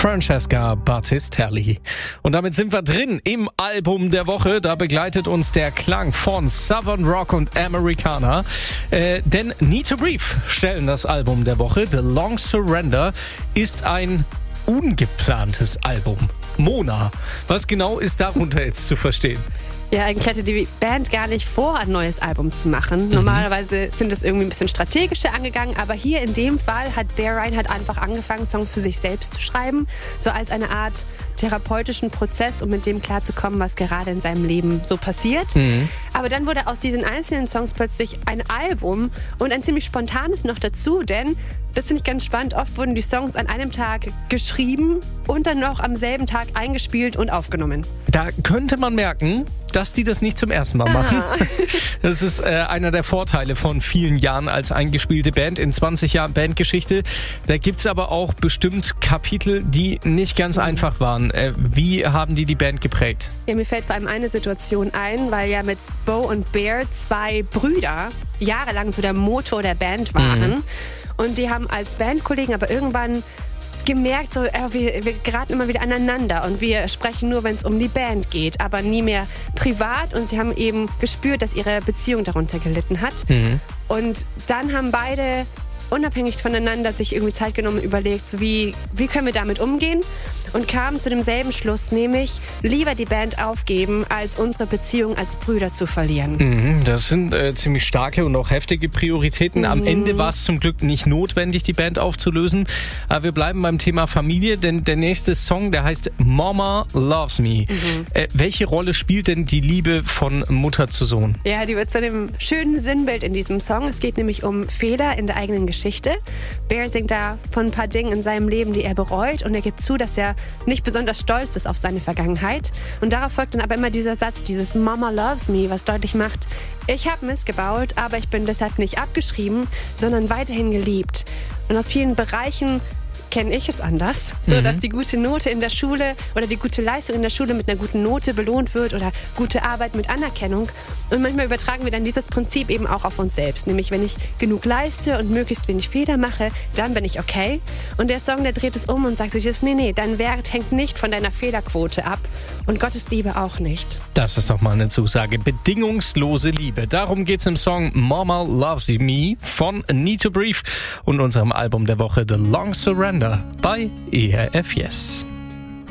Francesca Battistelli. Und damit sind wir drin im Album der Woche. Da begleitet uns der Klang von Southern Rock und Americana. Denn Need to Breathe stellen das Album der Woche. The Long Surrender ist ein ungeplantes Album. Mona, was genau ist darunter jetzt zu verstehen? Ja, eigentlich hatte die Band gar nicht vor, ein neues Album zu machen. Normalerweise sind das irgendwie ein bisschen strategischer angegangen, aber hier in dem Fall hat Bear Reinhardt einfach angefangen, Songs für sich selbst zu schreiben, so als eine Art therapeutischen Prozess, um mit dem klarzukommen, was gerade in seinem Leben so passiert. Aber dann wurde aus diesen einzelnen Songs plötzlich ein Album und ein ziemlich spontanes noch dazu, denn das finde ich ganz spannend. Oft wurden die Songs an einem Tag geschrieben und dann noch am selben Tag eingespielt und aufgenommen. Da könnte man merken, dass die das nicht zum ersten Mal machen. Das ist einer der Vorteile von vielen Jahren als eingespielte Band. In 20 Jahren Bandgeschichte. Da gibt's aber auch bestimmt Kapitel, die nicht ganz einfach waren. Wie haben die Band geprägt? Ja, mir fällt vor allem eine Situation ein, weil ja mit Bo und Bear zwei Brüder jahrelang so der Motor der Band waren. Und die haben als Bandkollegen aber irgendwann gemerkt, so, wir geraten immer wieder aneinander und wir sprechen nur, wenn es um die Band geht, aber nie mehr privat. Und sie haben eben gespürt, dass ihre Beziehung darunter gelitten hat. Und dann haben beide unabhängig voneinander sich irgendwie Zeit genommen und überlegt, so wie können wir damit umgehen, und kamen zu demselben Schluss, nämlich lieber die Band aufgeben, als unsere Beziehung als Brüder zu verlieren. Das sind ziemlich starke und auch heftige Prioritäten. Am Ende war es zum Glück nicht notwendig, die Band aufzulösen. Aber wir bleiben beim Thema Familie, denn der nächste Song, der heißt Mama Loves Me. Welche Rolle spielt denn die Liebe von Mutter zu Sohn? Ja, die wird zu einem schönen Sinnbild in diesem Song. Es geht nämlich um Fehler in der eigenen Geschichte. Bear singt da von ein paar Dingen in seinem Leben, die er bereut, und er gibt zu, dass er nicht besonders stolz ist auf seine Vergangenheit. Und darauf folgt dann aber immer dieser Satz, dieses Mama Loves Me, was deutlich macht, ich habe Mist gebaut, aber ich bin deshalb nicht abgeschrieben, sondern weiterhin geliebt. Und aus vielen Bereichen kenne ich es anders, so dass die gute Note in der Schule oder die gute Leistung in der Schule mit einer guten Note belohnt wird oder gute Arbeit mit Anerkennung. Und manchmal übertragen wir dann dieses Prinzip eben auch auf uns selbst. Nämlich, wenn ich genug leiste und möglichst wenig Fehler mache, dann bin ich okay. Und der Song, der dreht es um und sagt so, nee, dein Wert hängt nicht von deiner Fehlerquote ab und Gottes Liebe auch nicht. Das ist doch mal eine Zusage. Bedingungslose Liebe. Darum geht's im Song Mama Loves Me von Need to Breathe und unserem Album der Woche The Long Surrender bei ERF Yes.